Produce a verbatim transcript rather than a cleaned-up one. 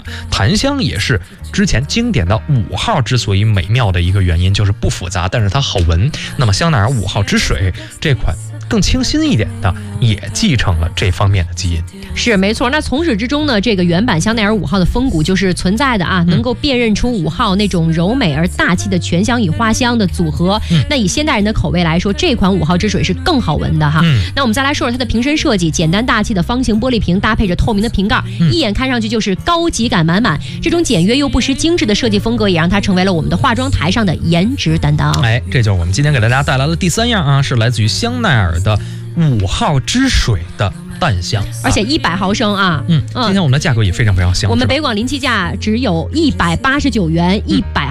檀香也是之前经典的五号之所以美妙的一个原因，就是不复杂，但是它好闻。那么香奈儿五号之水这款更清新一点的，也继承了这方面的基因。 是没错。那从始至终呢，这个原版香奈儿五号的风骨就是存在的啊，能够辨认出五号那种柔美而大气的全香与花香的组合。嗯、那以现代人的口味来说，这款五号之水是更好闻的哈。嗯、那我们再来说说它的瓶身设计，简单大气的方形玻璃瓶搭配着透明的瓶盖，嗯、一眼看上去就是高级感满满。这种简约又不失精致的设计风格，也让它成为了我们的化妆台上的颜值担当。 哎，这就是我们今天给大家带来的第三样啊，是来自于香奈儿的五号之水的淡香， 而且一百毫升啊。 嗯，今天我们的价格也非常非常香。 我们北广临期价只有一百八十九元，一百。